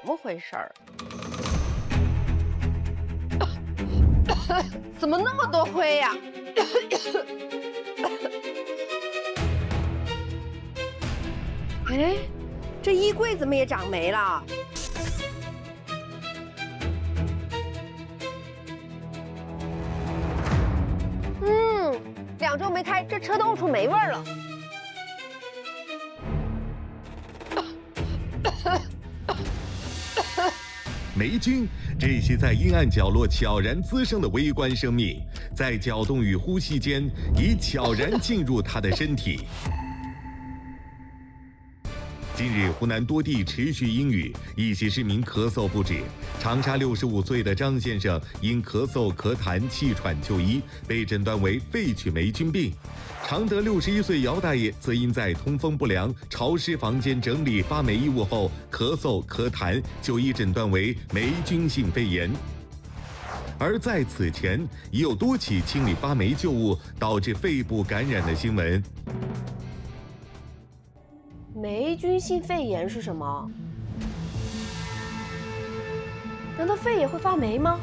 么回事儿？怎么那么多灰呀？哎，这衣柜怎么也长霉了？2周没开，这车都出霉味儿了。 霉菌，这些在阴暗角落悄然滋生的微观生命，在搅动与呼吸间，已悄然进入他的身体。近日，湖南多地持续阴雨，一些市民咳嗽不止。长沙65岁的张先生因咳嗽、咳痰、气喘就医，被诊断为肺曲霉菌病。常德61岁姚大爷则因在通风不良、潮湿房间整理发霉衣物后咳嗽、咳痰，就医诊断为霉菌性肺炎。而在此前，已有多起清理发霉旧物导致肺部感染的新闻。 霉菌性肺炎是什么？难道肺也会发霉吗？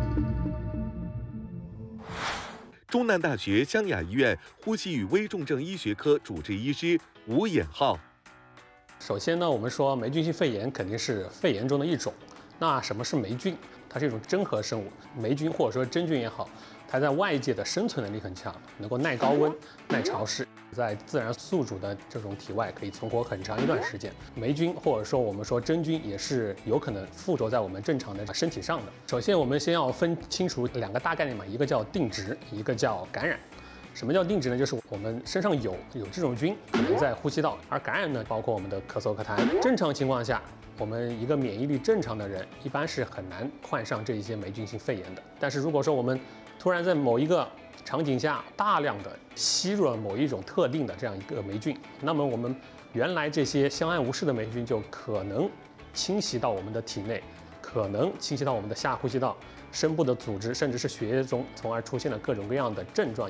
中南大学湘雅医院呼吸与危重症医学科主治医师吴衍浩。 首先呢，我们说霉菌性肺炎肯定是肺炎中的一种。那什么是霉菌？它是一种真核生物，霉菌或者说真菌也好，它在外界的生存能力很强，能够耐高温、耐潮湿，在自然宿主的这种体外可以存活很长一段时间。霉菌或者说我们说真菌也是有可能附着在我们正常的身体上的。首先，我们先要分清楚2个大概念嘛，一个叫定植，一个叫感染。什么叫定植呢？就是我们身上有这种菌，可能在呼吸道，而感染呢，包括我们的咳嗽、咳痰。正常情况下，我们一个免疫力正常的人，一般是很难患上这一些霉菌性肺炎的。但是如果说我们突然在某一个场景下大量的吸入了某一种特定的这样一个霉菌，那么我们原来这些相安无事的霉菌就可能侵袭到我们的体内，可能侵袭到我们的下呼吸道、深部的组织，甚至是血液中，从而出现了各种各样的症状。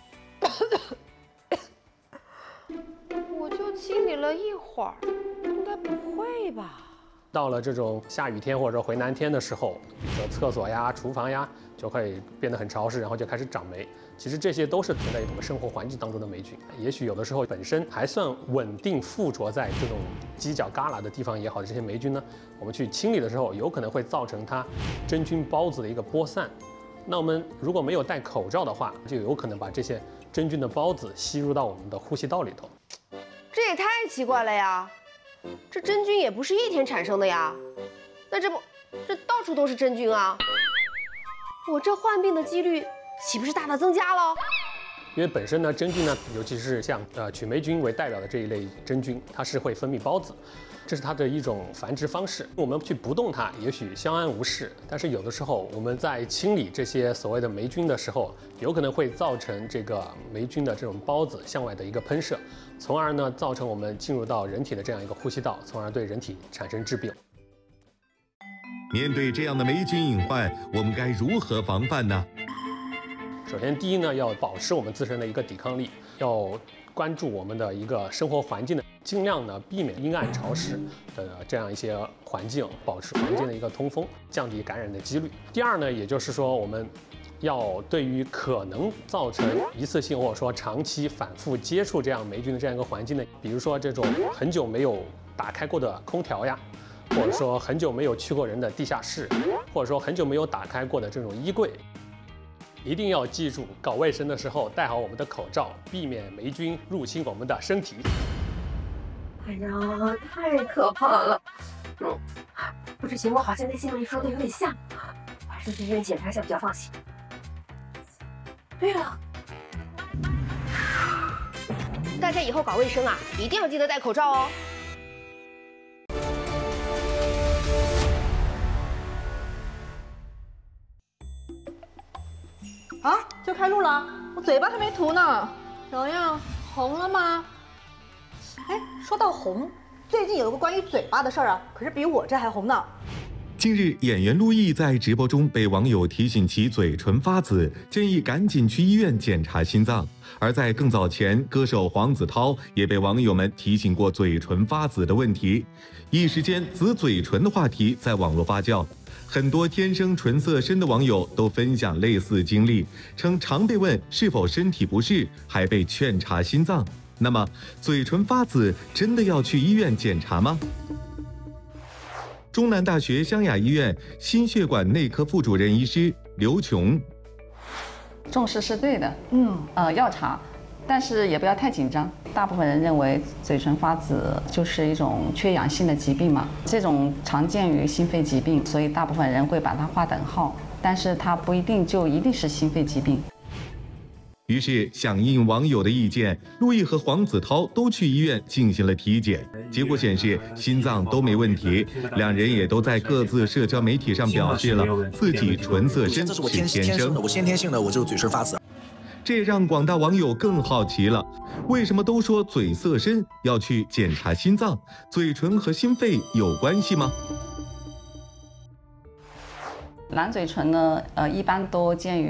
我就清理了一会儿，应该不会吧？ 到了这种下雨天或者说回南天的时候，比如说厕所呀、厨房呀，就会变得很潮湿，然后就开始长霉。其实这些都是存在于我们生活环境当中的霉菌。也许有的时候本身还算稳定附着在这种犄角旮旯的地方也好的这些霉菌呢，我们去清理的时候，有可能会造成它真菌孢子的一个播散。那我们如果没有戴口罩的话，就有可能把这些真菌的孢子吸入到我们的呼吸道里头。 这也太奇怪了呀！这真菌也不是一天产生的呀，那这到处都是真菌啊！我这患病的几率岂不是大大增加了？ 因为本身呢，真菌呢，尤其是像曲霉菌为代表的这一类真菌，它是会分泌孢子，这是它的一种繁殖方式。我们去不动它，也许相安无事，但是有的时候我们在清理这些所谓的霉菌的时候，有可能会造成这个霉菌的这种孢子向外的一个喷射，从而呢造成我们进入到人体的这样一个呼吸道，从而对人体产生致病。 面对这样的霉菌隐患，我们该如何防范呢？ 首先，第一呢，要保持我们自身的一个抵抗力，要关注我们的一个生活环境的，尽量呢避免阴暗潮湿的这样一些环境，保持房间的一个通风，降低感染的几率。第二呢，也就是说我们要对于可能造成一次性或者说长期反复接触这样霉菌的这样一个环境呢，比如说这种很久没有打开过的空调呀，或者说很久没有去过人的地下室，或者说很久没有打开过的这种衣柜。一定要记住，搞卫生的时候戴好我们的口罩，避免霉菌入侵我们的身体。 哎呀，太可怕了！不知情况好像跟新闻里说的有点像，还是去医院检查一下比较放心。对了， 大家以后搞卫生啊，一定要记得戴口罩哦。 啊，就开录了，我嘴巴还没涂呢。怎样，红了吗？哎，说到红，最近有个关于嘴巴的事儿啊，可是比我这还红呢。 近日，演员陆毅在直播中被网友提醒其嘴唇发紫，建议赶紧去医院检查心脏。而在更早前，歌手黄子韬也被网友们提醒过嘴唇发紫的问题。一时间，紫嘴唇的话题在网络发酵。很多天生唇色深的网友都分享类似经历，称常被问是否身体不适，还被劝查心脏。那么，嘴唇发紫真的要去医院检查吗？中南大学湘雅医院心血管内科副主任医师刘琼： 重视是对的，要查，但是也不要太紧张。大部分人认为嘴唇发紫就是一种缺氧性的疾病嘛，这种常见于心肺疾病，所以大部分人会把它划等号，但是它不一定是心肺疾病。 于是，响应网友的意见，陆毅和黄子韬都去医院进行了体检，结果显示心脏都没问题。两人也都在各自社交媒体上表示了自己唇色深是天生的， 我先天性的，我就是嘴唇发紫。 这让广大网友更好奇了，为什么都说嘴色深要去检查心脏？嘴唇和心肺有关系吗？ 蓝嘴唇呢，一般多见于